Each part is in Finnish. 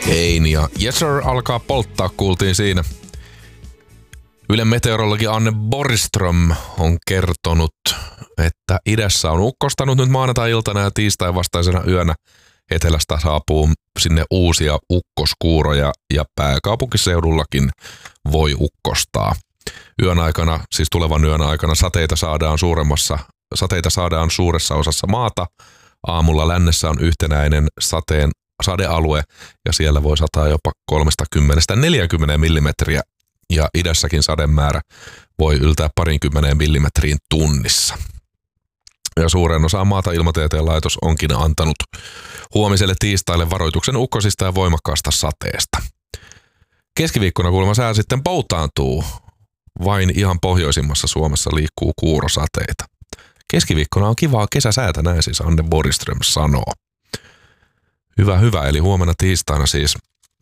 Kane ja Yes Sir alkaa polttaa, kuultiin siinä. Ylen meteorologi Anne Borgström on kertonut, että idässä on ukkostanut nyt maanantai-iltana ja tiistai vastaisena yönä. Etelästä saapuu sinne uusia ukkoskuuroja ja pääkaupunkiseudullakin voi ukkostaa. Yön aikana, siis tulevan yön aikana, sateita saadaan suuressa osassa maata. Aamulla lännessä on yhtenäinen sadealue ja siellä voi sataa jopa 30–40 millimetriä ja idässäkin sademäärä voi yltää 20 millimetriin tunnissa. Ja suuren osaan maata Ilmatieteen laitos onkin antanut huomiselle tiistaille varoituksen ukkosista ja voimakkaasta sateesta. Keskiviikkona kuulemma sää sitten poutaantuu. Vain ihan pohjoisimmassa Suomessa liikkuu kuurosateita. Keskiviikkona on kivaa kesäsäätä, näin siis Anne Borgström sanoo. Hyvä, eli huomenna tiistaina siis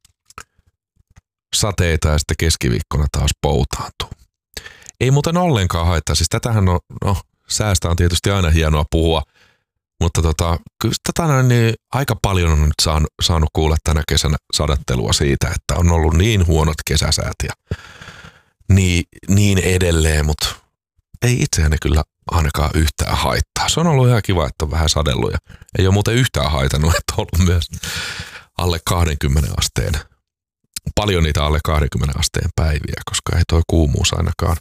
sateita ja sitten keskiviikkona taas poutaantuu. Ei muuten ollenkaan haittaa, siis tätähän on, säästä on tietysti aina hienoa puhua, mutta kyllä niin aika paljon on nyt saanut kuulla tänä kesänä sadattelua siitä, että on ollut niin huonot kesäsäät ja niin edelleen, mutta ei itseäni kyllä ainakaan yhtään haittaa. Se on ollut ihan kiva, että on vähän sadellut ja ei ole muuten yhtään haitannut, että on ollut myös alle 20 asteen. Paljon niitä alle 20 asteen päiviä, koska ei toi kuumuus ainakaan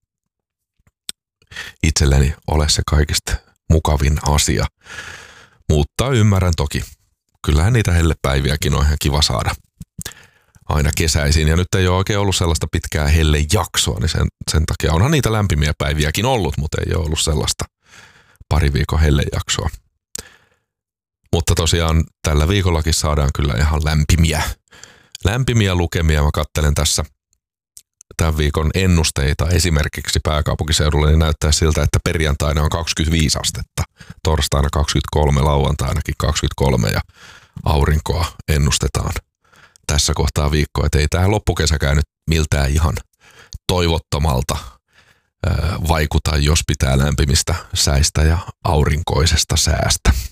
itselleni ole se kaikista mukavin asia. Mutta ymmärrän toki. Kyllähän niitä hellepäiviäkin on ihan kiva saada aina kesäisin. Ja nyt ei ole oikein ollut sellaista pitkää hellejaksoa, niin sen takia onhan niitä lämpimiä päiviäkin ollut, mutta ei ole ollut sellaista pari viikon hellejaksoa. Mutta tosiaan tällä viikollakin saadaan kyllä ihan lämpimiä lukemia. Mä katselen tässä tämän viikon ennusteita esimerkiksi pääkaupunkiseudulla, niin näyttää siltä, että perjantaina on 25 astetta, torstaina 23, lauantainakin 23 ja aurinkoa ennustetaan tässä kohtaa viikkoa. Että ei tähän loppukesä nyt miltään ihan toivottomalta vaikuta, jos pitää lämpimistä säistä ja aurinkoisesta säästä.